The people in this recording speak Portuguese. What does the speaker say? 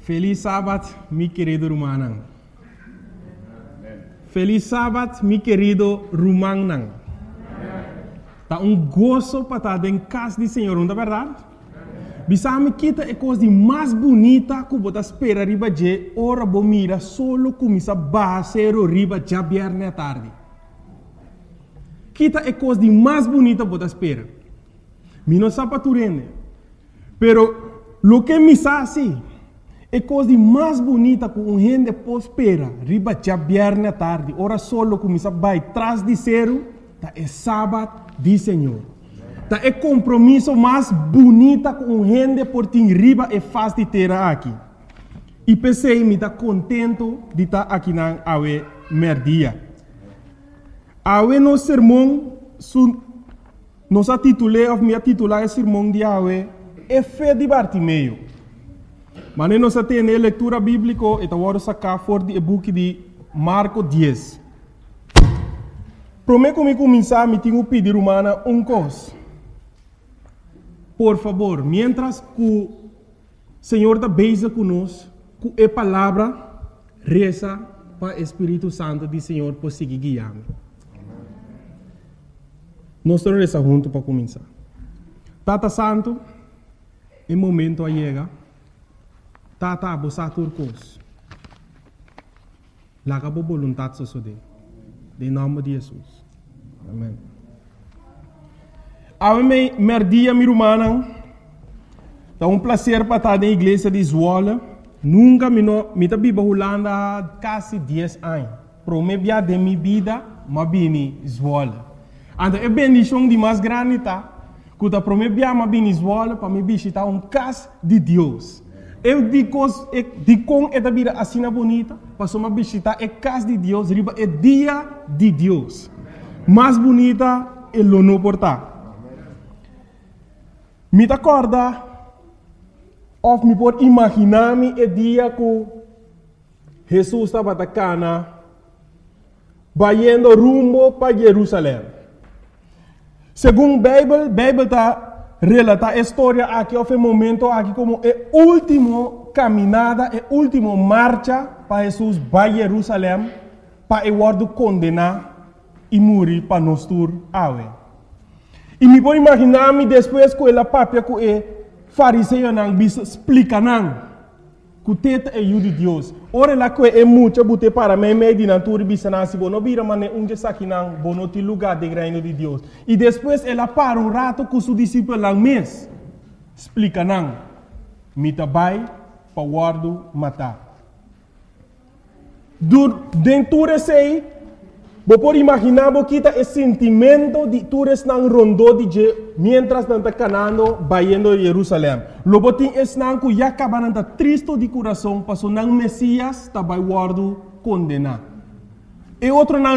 Feliz sábado, mi querido Rumanang. Feliz sábado, mi querido Rumanang. Tá gozo para estar em casa do Senhor, não é verdade? Bisame kita é coisa mais bonita que você espera riba de hora bomira solo começa basero riba já viernes à tarde. Kita é coisa mais bonita que você espera. Mi não sabe turene. Pero lo que me sabe é coisa mais bonita que gente pode esperar riba já viernes à tarde. Hora solo começa vai trás de zero, tá é sábado do Senhor. Tá é compromisso mais bonita com gente por ter riba e faz de ter aqui. E pensei me tá contento de estar aqui na awe merdia. Awe no sermão nos titulei ou me titular o sermão de awe é fé de Bartimeu. Mas nós temos leitura bíblica e agora sacar fora do book de Marcos 10. Prometo que me começar me tenho pedir humana coisa. Por favor, mientras que o Senhor está beija conosco, que a palavra reza para o Espírito Santo do Senhor por seguir guiando. Nós estamos rezar juntos para começar. Tata Santo, é momento a chegar. Tata abosa turcos. Laga por vontade só de. Em nome de Jesus. Amém. A merdia mi rumana, é prazer para estar na igreja de Zwolle. Nunca me tá biba Holanda quase 10 anos. Promebia de minha vida, mas bem Zwolle. Então é bendição de mais grande tá. Quando promebia mas bem Zwolle para me visitar casa de Deus. Eu digo com esta vida assim bonita, para me visitar a casa de Deus, riba é dia de Deus. Mais bonita é o não portar. Me acorda, ou me pode imaginar-me o dia que Jesus estava na cana, indo rumo para Jerusalém. Segundo a Bíblia está relata a história aqui, houve um momento aqui como a última caminhada, a última marcha para Jesus para Jerusalém, para o word condenar e morrer para nós todos. E me pode imaginar-me depois que ela papia que o fariseu não explica não que o teta é o de Deus. Ora lá que é muito bote para mim meio de natura bisana se bono vira mas onde saque não bono te lugar de reino de Deus. E depois ela para rato com seu discípulo lá mês explica não. Me tabai para guardo matar. Dentro sei você pode imaginar que esse sentimento de todos não rondou de mientras não está canando indo a Jerusalém. Logo tem esse não que já acaba não triste de coração, passou não Messias está vai guardo condenar. E outro não